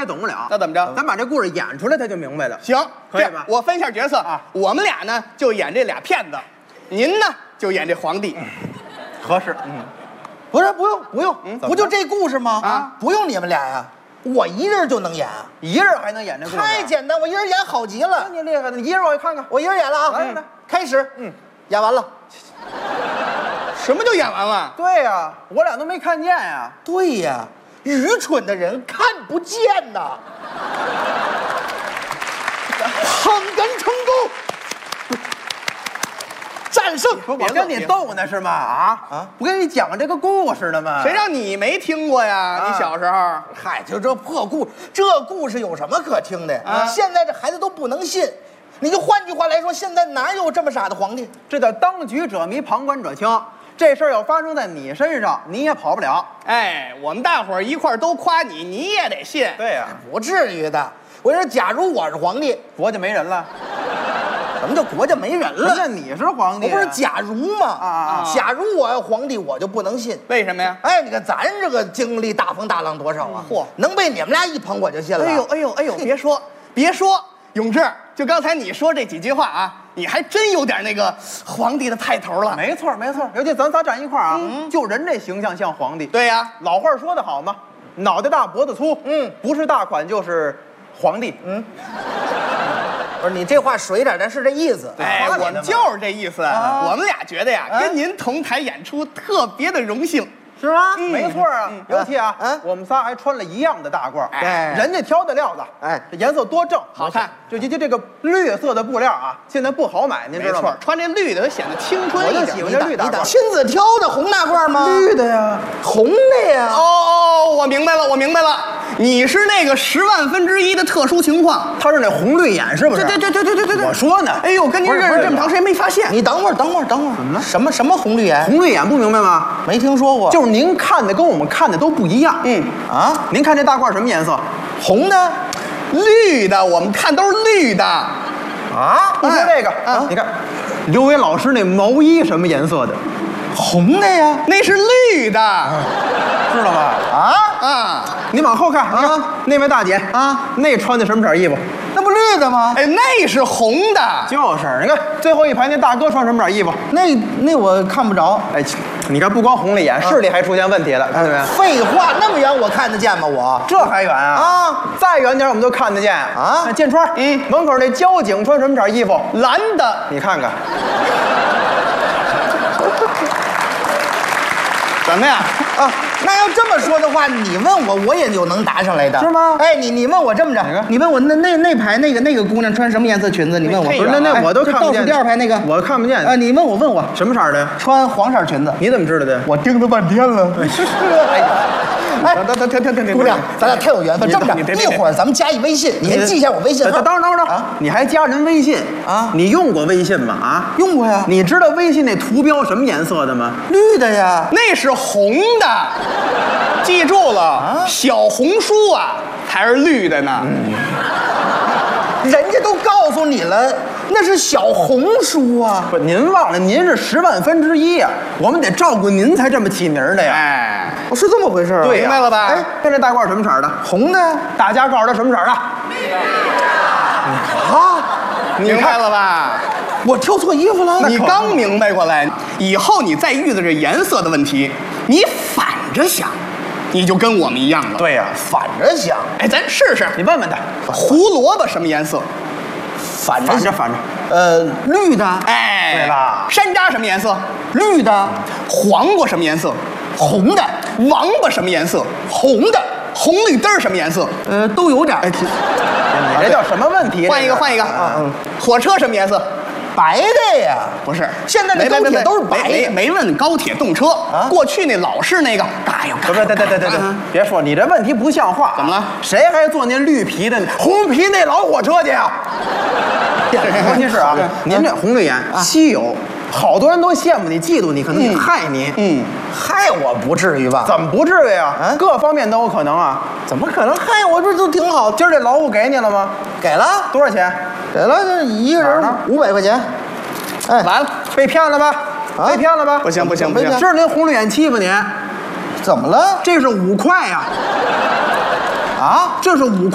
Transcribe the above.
懂不了。 那怎么着？ 咱把这故事演出来，他就明白的。 行， 可以吧？ 我分一下角色啊， 我们俩呢就演这俩骗子，您呢就演这皇帝， 合适。 不是，不用，不就这故事吗？ 啊， 不用你们俩呀，我一人就能演， 一人还能演这故事？ 太简单，我一人演好极了。 你厉害的，你一人我也看看。 我一人演了啊， 来， 开始，演完了。 什么就演完了？ 对呀，我俩都没看见呀。 对呀，愚蠢的人看不见呐。捧哏成功，战胜。 我跟你逗呢是吗？啊，不跟你讲这个故事呢吗？ 谁让你没听过呀？你小时候， 嗨，就这破故，这故事有什么可听的？现在这孩子都不能信。你就换句话来说，现在哪有这么傻的皇帝？ 这叫当局者迷，旁观者清。这事儿要发生在你身上，你也跑不了。 哎，我们大伙儿一块儿都夸你，你也得信。 对呀， 不至于的。我说，假如我是皇帝， 国家没人了。 什么叫国家没人了？ 那你是皇帝， 我不是假如吗？ 啊！ 假如我要皇帝，我就不能信。 为什么呀？ 哎，你看咱这个经历大风大浪多少啊！嚯，能被你们俩一捧我就信了。 哎呦，别说，永志，就刚才你说这几句话啊，你还真有点那个皇帝的派头了。 没错，尤其咱仨站一块儿啊，就人这形象像皇帝。 对呀， 老话说得好嘛，脑袋大脖子粗，不是大款就是皇帝。 不是你这话水点，但是这意思。 哎，我们就是这意思。我们俩觉得呀，跟您同台演出特别的荣幸。 是吗？ 没错啊，尤其啊，我们仨还穿了一样的大褂， 哎， 人家挑的料子， 哎， 这颜色多正， 好看。 就这个绿色的布料啊，现在不好买，您知道吗？ 穿这绿的显得青春一点。 我就喜欢这绿大褂。 亲自挑的红大褂吗？ 绿的呀， 红的呀。 哦，我明白了，你是那个10万分之一的特殊情况。 他是那红绿眼是不是？ 对。 我说呢， 哎呦，跟您认识这么长时间没发现。 你等会儿，怎么了？什么红绿眼？ 红绿眼不明白吗？ 没听说过。 就是您看的跟我们看的都不一样。您看这大褂什么颜色？ 红的， 绿的，我们看都是绿的。 不说这个你看，刘伟老师那毛衣什么颜色的？ 红的呀， 那是绿的， 知道吧？你往后看，你看那位大姐那穿的什么色衣服？ 那不绿的吗？ 哎，那是红的。 就是你看最后一排那大哥穿什么色衣服？ 那我看不着。 哎，你看不光红了眼，视力还出现问题了，看见没？ 废话，那么远我看得见吗？我这还远啊！再远点我们都看得见啊！建川，门口那交警穿什么色衣服？ 蓝的， 你看看。 怎么样？ 那要这么说的话，你问我，我也有能答上来的， 是吗？ 哎，你问我这么着，你问我那排那个姑娘穿什么颜色裙子？你问我， 不是那我都看不见。 倒数第二排那个， 我看不见。 你问我什么色的？ 穿黄色裙子。 你怎么知道的？ 我盯了半天了。哎， 停， 姑娘，咱俩太有缘分。这么着，一会儿咱们加一微信，你先记一下我微信号。 等会儿，你还加人微信啊？你用过微信吗？ 用过呀。 你知道微信那图标什么颜色的吗？ 绿的呀。 那是红的，记住了，小红书啊才是绿的呢。 人家都告诉你了，那是小红书啊。 不，您忘了，您是10万分之一呀，我们得照顾您才这么起名的呀。 哎， 是这么回事啊？ 对， 明白了吧？ 哎，看这大褂什么色的？ 红的。 大家告诉他什么色的？ 明白了吧？ 我挑错衣服了。 你刚明白过来，以后你再遇到这颜色的问题，你反着想，你就跟我们一样了。 对呀， 反着想。 哎，咱试试。 你问问他， 胡萝卜什么颜色？ 反着。 绿的。 哎， 对了。 山楂什么颜色？ 绿的。 黄瓜什么颜色？ 红的。 王八什么颜色？红的。红绿灯什么颜色？ 都有点。 你这叫什么问题？ 换一个。火车什么颜色？ 白的呀。 不是， 现在的高铁都是白的。 没问高铁动车。过去那老式那个，嘎哟。 对，别说你这问题不像话。 怎么了？ 谁还坐那绿皮的、红皮那老火车去呀？问题是啊，您这红绿眼稀有，好多人都羡慕你、嫉妒你，可能害你。 害我不至于吧？ 怎么不至于啊？各方面都有可能啊。 怎么可能害我？这都挺好。 今儿这劳务给你了吗？ 给了。 多少钱？ 给了，这一个人500块钱。 哎，完了， 被骗了吧？被骗了吧？ 不行。 是您红绿眼欺负你？ 怎么了？ 这是5块呀！这是5块。